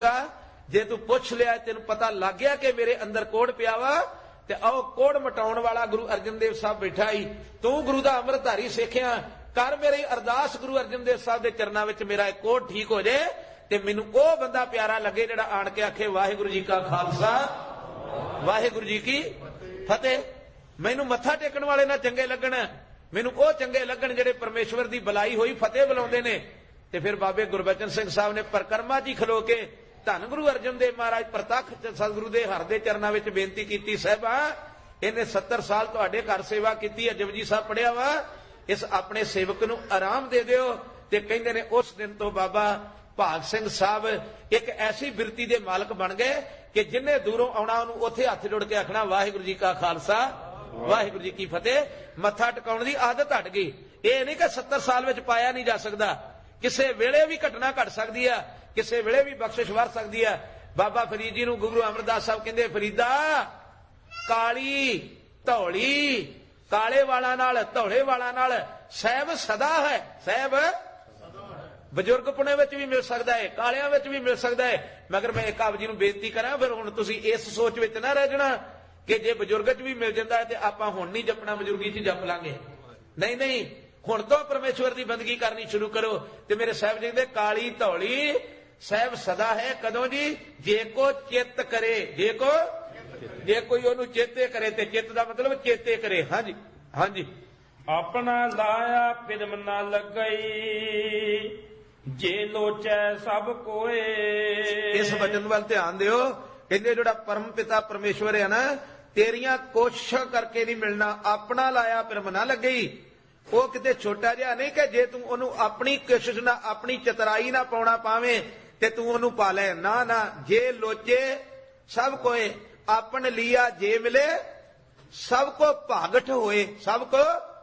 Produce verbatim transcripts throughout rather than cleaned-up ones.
ਦਿੱਤਾ, ਜੇ ਤੂੰ ਪੁੱਛ ਲਿਆ ਤੈਨੂੰ ਪਤਾ ਲੱਗ ਗਿਆ ਕਿ ਮੇਰੇ ਅੰਦਰ ਕੋੜ ਪਿਆ ਵਾ, ਤੇ ਆਓ ਕੋੜ ਮਟਾਉਣ ਵਾਲਾ ਗੁਰੂ ਅਰਜਨ ਦੇਵ ਸਾਹਿਬ ਬੈਠਾ ਹੀ, ਤੂੰ ਗੁਰੂ ਦਾ ਅੰਮ੍ਰਿਤਧਾਰੀ ਸਿੱਖਿਆ, ਕਰ ਮੇਰੀ ਅਰਦਾਸ ਗੁਰੂ ਅਰਜਨ ਦੇਵ ਸਾਹਿਬ ਦੇ ਚਰਨਾਂ ਵਿੱਚ ਮੇਰਾ ਇਹ ਕੋੜ ਠੀਕ ਹੋ ਜਾਏ, ਤੇ ਮੈਨੂੰ ਉਹ ਬੰਦਾ ਪਿਆਰਾ ਲੱਗੇ ਜਿਹੜਾ ਆਣ ਕੇ ਆਖੇ ਵਾਹਿਗੁਰੂ ਜੀ ਕਾ ਖਾਲਸਾ ਵਾਹਿਗੁਰੂ ਜੀ ਕੀ ਫਤਿਹ। ਮੈਨੂੰ ਮੱਥਾ ਟੇਕਣ ਵਾਲੇ ਨਾ ਚੰਗੇ ਲੱਗਣ, ਮੈਨੂੰ ਉਹ ਚੰਗੇ ਲੱਗਣ ਜਿਹੜੇ ਪਰਮੇਸ਼ਵਰ ਦੀ ਬੁਲਾਈ ਹੋਈ ਫਤਿਹ ਬੁਲਾਉਂਦੇ ਨੇ। ਤੇ ਫਿਰ ਬਾਬੇ ਗੁਰਬਚਨ ਸਿੰਘ ਸਾਹਿਬ ਨੇ ਪਰਕਰਮਾ ਜੀ ਖਲੋ ਕੇ ਧੰਨ ਗੁਰੂ ਅਰਜਨ ਦੇਵ ਮਹਾਰਾਜ ਪ੍ਰਤੱਖ ਸਤਿਗੁਰੂ ਦੇ ਹਰ ਦੇ ਚਰਨਾਂ ਵਿੱਚ ਬੇਨਤੀ ਕੀਤੀ, ਸਾਹਿਬਾ ਇਹਨੇ ਸੱਤਰ ਸਾਲ ਤੁਹਾਡੇ ਘਰ ਸੇਵਾ ਕੀਤੀ ਹੈ, ਜਪਜੀ ਸਾਹਿਬ ਪੜਿਆ ਵਾ, ਇਸ ਆਪਣੇ ਸੇਵਕ ਨੂੰ ਆਰਾਮ ਦੇ ਦਿਓ। ਤੇ ਕਹਿੰਦੇ ਨੇ ਉਸ ਦਿਨ ਤੋਂ ਬਾਬਾ ਭਾਗ ਸਿੰਘ ਸਾਹਿਬ ਇੱਕ ਐਸੀ ਬਿਰਤੀ ਦੇ ਮਾਲਕ ਬਣ ਗਏ ਕਿ ਜਿੰਨੇ ਦੂਰੋਂ ਆਉਣਾ ਉਹਨੂੰ ਉੱਥੇ ਹੱਥ ਜੋੜ ਕੇ ਆਖਣਾ ਵਾਹਿਗੁਰੂ ਜੀ ਕਾ ਖਾਲਸਾ ਵਾਹਿਗੁਰੂ ਜੀ ਕੀ ਫਤਿਹ। ਮੱਥਾ ਟਿਕਾਉਣ ਦੀ ਆਦਤ ਹਟ ਗਈ। ਇਹ ਨਹੀਂ ਕਿ ਸੱਤਰ ਸਾਲ ਵਿੱਚ ਪਾਇਆ ਨਹੀਂ ਜਾ ਸਕਦਾ, ਕਿਸੇ ਵੇਲੇ ਵੀ ਘਟਨਾ ਘਟ ਸਕਦੀ ਆ, ਕਿਸੇ ਵੇਲੇ ਵੀ ਬਖਸ਼ਿਸ਼ ਵਰ ਸਕਦੀ ਆ। ਬਾਬਾ ਫਰੀਦ ਜੀ ਨੂੰ ਗੁਰੂ ਅਮਰਦਾਸ ਸਾਹਿਬ ਕਹਿੰਦੇ, ਫਰੀਦਾ ਕਾਲੀ ਧੌਲੀ, ਕਾਲੇ ਵਾਲਾਂ ਨਾਲ ਧੌਲੇ ਵਾਲਾਂ ਨਾਲ ਸਹਿਬ ਸਦਾ ਹੈ। ਸਹਿਬ ਬਜ਼ੁਰਗ ਪੁਣੇ ਵਿੱਚ ਵੀ ਮਿਲ ਸਕਦਾ ਹੈ, ਕਾਲਿਆਂ ਵਿੱਚ ਵੀ ਮਿਲ ਸਕਦਾ ਹੈ। ਮਗਰ ਮੈਂ ਇੱਕ ਆਪ ਜੀ ਨੂੰ ਬੇਨਤੀ ਕਰਾਂ, ਫਿਰ ਹੁਣ ਤੁਸੀਂ ਇਸ ਸੋਚ ਵਿੱਚ ਨਾ ਰਹਿ ਜਾਣਾ ਕਿ ਜੇ ਬਜ਼ੁਰਗ ਚ ਵੀ ਮਿਲ ਜਾਂਦਾ ਹੈ ਤੇ ਆਪਾਂ ਹੁਣ ਨਹੀਂ ਜਪਣਾ, ਬਜ਼ੁਰਗੀ ਚ ਜਪ ਲਾਂਗੇ। ਨਹੀਂ ਨਹੀਂ, ਹੁਣ ਤੋਂ ਪਰਮੇਸ਼ਵਰ ਦੀ ਬੰਦਗੀ ਕਰਨੀ ਸ਼ੁਰੂ ਕਰੋ। ਤੇ ਮੇਰੇ ਸਾਹਿਬ ਜੀ ਦੇ ਕਾਲੀ ਧੌਲੀ ਸਹਿਬ ਸਦਾ ਹੈ ਕਦੋਂ ਜੀ? ਜੇ ਕੋ ਚਿੱਤ ਕਰੇ, ਜੇ ਕੋ ਜੇ ਕੋਈ ਉਹਨੂੰ ਚੇਤੇ ਕਰੇ, ਤੇ ਚਿੱਤ ਦਾ ਮਤਲਬ ਚੇਤੇ ਕਰੇ। ਹਾਂਜੀ ਹਾਂਜੀ। ਆਪਣਾ ਲਾਇਆ ਪਿਰਮ ਨਾ ਲੱਗਈ, ਜੇ ਲੋਚੈ ਸਭ ਕੋਏ। ਇਸ ਵਚਨ ਵੱਲ ਧਿਆਨ ਦਿਓ। ਕਹਿੰਦੇ ਜਿਹੜਾ ਪਰਮ ਪਿਤਾ ਪਰਮੇਸ਼ਵਰ ਹੈ ਨਾ, ਤੇਰੀਆਂ ਕੋਸ਼ਿਸ਼ਾਂ ਕਰਕੇ ਨਹੀਂ ਮਿਲਣਾ, ਆਪਣਾ ਲਾਇਆ ਪਿਰਮ ਨਾ ਲੱਗਈ। ਉਹ ਕਿਤੇ ਛੋਟਾ ਜਿਹਾ ਨਹੀਂ ਕਿ ਜੇ ਤੂੰ ਉਹਨੂੰ ਆਪਣੀ ਕੋਸ਼ਿਸ਼ ਨਾ, ਆਪਣੀ ਚਤਰਾਈ ਨਾ ਪਾਉਣਾ ਪਾਵੇਂ ਤੇ ਤੂੰ ਉਹਨੂੰ ਪਾ ਲੈ। ਨਾ ਨਾ, ਜੇ ਲੋਚੇ ਸਭ ਕੋਏ, ਆਪਨ ਲਿਆ ਜੇ ਮਿਲੇ ਸਭ ਕੋ ਭਾਗਠ ਹੋਏ। ਸਭ ਕੋ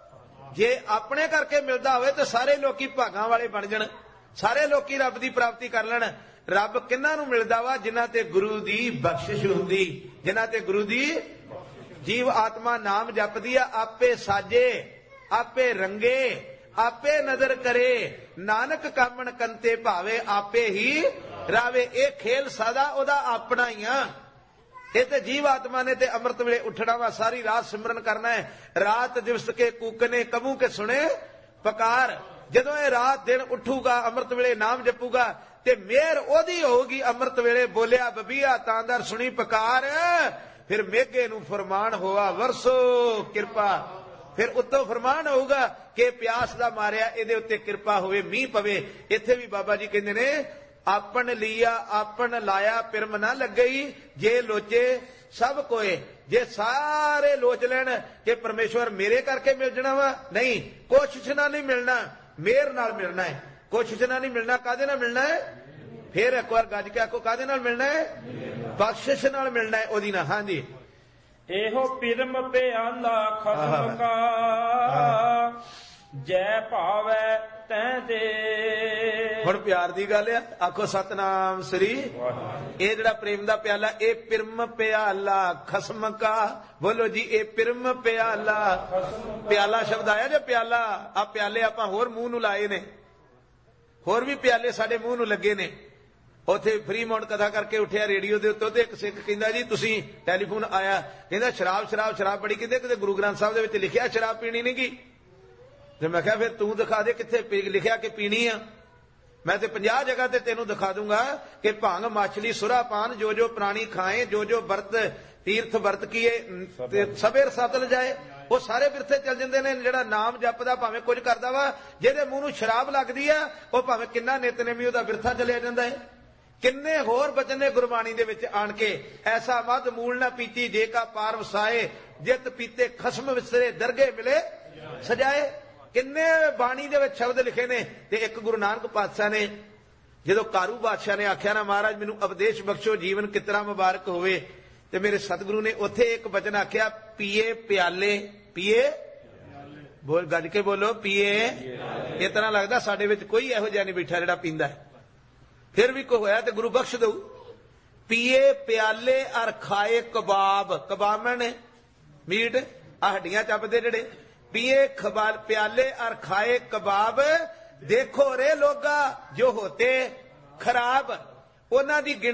ਜੇ ਆਪਣੇ ਕਰਕੇ ਮਿਲਦਾ ਹੋਵੇ ਤੇ ਸਾਰੇ ਲੋਕੀ ਭਾਗਾਂ ਵਾਲੇ ਬਣ ਜਾਣ, ਸਾਰੇ ਲੋਕੀ ਰੱਬ ਦੀ ਪ੍ਰਾਪਤੀ ਕਰ ਲੈਣ। ਰੱਬ ਕਿਹਨਾਂ ਨੂੰ ਮਿਲਦਾ ਵਾ? ਜਿਨ੍ਹਾਂ ਤੇ ਗੁਰੂ ਦੀ ਬਖਸ਼ਿਸ਼ ਹੁੰਦੀ, ਜਿਨ੍ਹਾਂ ਤੇ ਗੁਰੂ ਦੀ ਜੀਵ ਆਤਮਾ ਨਾਮ ਜਪਦੀ ਆ। ਆਪੇ ਸਾਜੇ ਆਪੇ ਰੰਗੇ ਆਪੇ ਨਜ਼ਰ ਕਰੇ, ਨਾਨਕ ਕਾਮਣ ਕੰਤੇ ਭਾਵੇ ਆਪੇ ਹੀ ਰਾਵੇ। ਇਹ ਖੇਲ ਸਦਾ ਉਹਦਾ ਆਪਣਾ ਹੀ ਆ। ਇਹ ਤੇ ਜੀਵ ਆਤਮਾ ਨੇ ਤੇ ਅੰਮ੍ਰਿਤ ਵੇਲੇ ਉੱਠਣਾ ਵਾ, ਸਾਰੀ ਰਾਤ ਸਿਮਰਨ ਕਰਨਾ ਹੈ। ਰਾਤ ਦਿਵਸ ਕੇ ਕੂਕਨੇ ਕਬੂ ਕੇ ਸੁਣੇ ਪਕਾਰ। ਜਦੋਂ ਇਹ ਰਾਤ ਦਿਨ ਉੱਠੂਗਾ, ਅੰਮ੍ਰਿਤ ਵੇਲੇ ਨਾਮ ਜਪੂਗਾ ਤੇ ਮਿਹਰ ਉਹਦੀ ਹੋਊਗੀ। ਅੰਮ੍ਰਿਤ ਵੇਲੇ ਬੋਲਿਆ ਬਬੀਆ ਤਾਂਦਰ ਸੁਣੀ ਪਕਾਰ, ਫਿਰ ਮੇਘੇ ਨੂੰ ਫਰਮਾਨ ਹੋਆ ਵਰਸੋ ਕਿਰਪਾ। ਫਿਰ ਉੱਤੋਂ ਫਰਮਾਨ ਹੋਊਗਾ ਕਿ ਪਿਆਸ ਦਾ ਮਾਰਿਆ ਇਹਦੇ ਉੱਤੇ ਕਿਰਪਾ ਹੋਵੇ, ਮੀਂਹ ਪਵੇ। ਇੱਥੇ ਵੀ ਬਾਬਾ ਜੀ ਕਹਿੰਦੇ ਨੇ ਆਪਨ ਲਿਆ ਆਪਨ ਲਾਇਆ ਪਿਰਮ ਨਾ ਲੱਗਈ, ਜੇ ਲੋਚੇ ਸਭ ਕੋਏ। ਜੇ ਸਾਰੇ ਲੋਚ ਲੈਣ ਕਿ ਪਰਮੇਸ਼ਵਰ ਮੇਰੇ ਕਰਕੇ ਮਿਲ ਜਾਣਾ ਵਾ, ਨਹੀਂ, ਕੋਸ਼ਿਸ਼ ਨਾਲ ਨਹੀਂ ਮਿਲਣਾ, ਮਿਹਰ ਨਾਲ ਮਿਲਣਾ ਹੈ। ਕੋਸ਼ਿਸ਼ ਨਾਲ ਨਹੀਂ ਮਿਲਣਾ, ਕਾਹਦੇ ਨਾਲ ਮਿਲਣਾ ਹੈ? ਫਿਰ ਇੱਕ ਵਾਰ ਗੱਜ ਕੇ ਆਖੋ, ਕਾਹਦੇ ਨਾਲ ਮਿਲਣਾ ਹੈ? ਬਖਸ਼ਿਸ਼ ਨਾਲ ਮਿਲਣਾ ਹੈ, ਉਹਦੀ ਨਾਲ। ਹਾਂਜੀ। ਇਹੋ ਪਿਰਮ ਪਿਆਲਾ ਖਸਮ ਕਾ, ਜੈ ਭਾਵੈ ਤੈ ਦੇ। ਹੁਣ ਪਿਆਰ ਦੀ ਗੱਲ ਆ, ਆਖੋ ਸਤਨਾਮ ਸ੍ਰੀ। ਇਹ ਜਿਹੜਾ ਪ੍ਰੇਮ ਦਾ ਪਿਆਲਾ, ਇਹ ਪਿਰਮ ਪਿਆਲਾ ਖਸਮ ਕਾ। ਬੋਲੋ ਜੀ, ਇਹ ਪਿਰਮ ਪਿਆਲਾ। ਪਿਆਲਾ ਸ਼ਬਦ ਆਇਆ ਜੇ ਪਿਆਲਾ। ਆ ਪਿਆਲੇ ਆਪਾਂ ਹੋਰ ਮੂੰਹ ਨੂੰ ਲਾਏ ਨੇ, ਹੋਰ ਵੀ ਪਿਆਲੇ ਸਾਡੇ ਮੂੰਹ ਨੂੰ ਲੱਗੇ ਨੇ। ਉੱਥੇ ਫਰੀ ਮਾਉਂਟ ਕਥਾ ਕਰਕੇ ਉੱਠਿਆ ਰੇਡੀਓ ਦੇ ਉੱਤੇ, ਇੱਕ ਸਿੱਖ ਕਹਿੰਦਾ ਜੀ ਤੁਸੀਂ ਟੈਲੀਫੋਨ ਆਇਆ, ਕਹਿੰਦਾ ਸ਼ਰਾਬ ਸ਼ਰਾਬ ਸ਼ਰਾਬ ਬੜੀ, ਕਿਤੇ ਕਿਤੇ ਗੁਰੂ ਗ੍ਰੰਥ ਸਾਹਿਬ ਦੇ ਵਿੱਚ ਲਿਖਿਆ ਸ਼ਰਾਬ ਪੀਣੀ ਨਹੀਂ ਗੀ। ਤੇ ਮੈਂ ਕਿਹਾ ਫਿਰ ਤੂੰ ਦਿਖਾ ਦੇ ਕਿੱਥੇ ਲਿਖਿਆ ਕਿ ਪੀਣੀ ਆ। ਮੈਂ ਤੇ ਪੰਜਾਹ ਜਗ੍ਹਾ ਤੇ ਤੈਨੂੰ ਦਿਖਾ ਦੂੰਗਾ ਕਿ ਭੰਗ ਮਛਲੀ ਸੁਰਾ ਪਾਨ ਜੋ ਜੋ ਪ੍ਰਾਣੀ ਖਾਏ, ਜੋ ਜੋ ਵਰਤ ਤੀਰਥ ਵਰਤ ਕੀਏ ਸਵੇਰ ਸਤਲ ਜਾਏ। ਉਹ ਸਾਰੇ ਬਿਰਥੇ ਚੱਲ ਜਾਂਦੇ ਨੇ। ਜਿਹੜਾ ਨਾਮ ਜਪਦਾ ਭਾਵੇਂ ਕੁਝ ਕਰਦਾ ਵਾ, ਜਿਹਦੇ ਮੂੰਹ ਨੂੰ ਸ਼ਰਾਬ ਲੱਗਦੀ ਆ, ਉਹ ਭਾਵੇਂ ਕਿੰਨਾ ਨਿਤਨੇਮੀ ਉਹਦਾ ਬਿਰਥਾ ਚਲਿਆ ਜਾਂਦਾ ਹੈ। ਕਿੰਨੇ ਹੋਰ ਬਚਨ ਨੇ ਗੁਰਬਾਣੀ ਦੇ ਵਿੱਚ ਆਣ ਕੇ, ਐਸਾ ਮਦ ਮੂਲ ਨਾ ਪੀਤੀ ਜੇ ਕਾ ਪਾਰ ਵਸਾਏ, ਜਿਤ ਪੀਤੇ ਖਸਮ ਵਿਸਰੇ ਦਰਗੇ ਮਿਲੇ ਸਜਾਏ। ਕਿੰਨੇ ਬਾਣੀ ਦੇ ਵਿੱਚ ਸ਼ਬਦ ਲਿਖੇ ਨੇ। ਤੇ ਇੱਕ ਗੁਰੂ ਨਾਨਕ ਪਾਤਸ਼ਾਹ ਨੇ ਜਦੋਂ ਕਾਰੂ ਬਾਦਸ਼ਾਹ ਨੇ ਆਖਿਆ ਨਾ ਮਹਾਰਾਜ ਮੈਨੂੰ ਉਪਦੇਸ਼ ਬਖਸ਼ੋ, ਜੀਵਨ ਕਿਤਨਾ ਮੁਬਾਰਕ ਹੋਵੇ, ਤੇ ਮੇਰੇ ਸਤਿਗੁਰੂ ਨੇ ਉੱਥੇ ਇੱਕ ਬਚਨ ਆਖਿਆ, ਪੀਏ ਪਿਆਲੇ। ਪੀਏ ਬੋਲ ਗੱਜ ਕੇ ਬੋਲੋ, ਪੀਏ। ਇਸ ਤਰ੍ਹਾਂ ਲੱਗਦਾ ਸਾਡੇ ਵਿੱਚ ਕੋਈ ਇਹੋ ਜਿਹਾ ਨਹੀਂ ਬੈਠਾ ਜਿਹੜਾ ਪੀਂਦਾ ਹੈ। ਫਿਰ ਵੀ ਕੋਈ ਹੋਇਆ ਤੇ ਗੁਰੂ ਬਖਸ਼ ਦਊ। ਪੀਏ ਪਿਆਲੇ ਅਰ ਖਾਏ ਕਬਾਬ। ਕਬਾਬ ਨੇ ਮੀਟ, ਆ ਹੱਡੀਆਂ ਚੱਪਦੇ ਜਿਹੜੇ। ਪੀਏ ਖਬਾਲ ਪਿਆਲੇ ਅਰ ਖਾਏ ਕਬਾਬ, ਦੇਖੋ ਰੇ ਲੋਗਾ ਜੋ ਹੋਤੇ ਖਰਾਬ। ਉਹਨਾਂ ਦੀ